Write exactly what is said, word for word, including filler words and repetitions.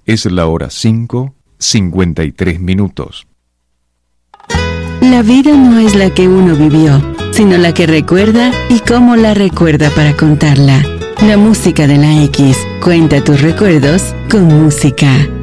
Es la hora cinco, cincuenta y tres minutos. La vida no es la que uno vivió, sino la que recuerda y cómo la recuerda para contarla. La música de la X cuenta tus recuerdos con música.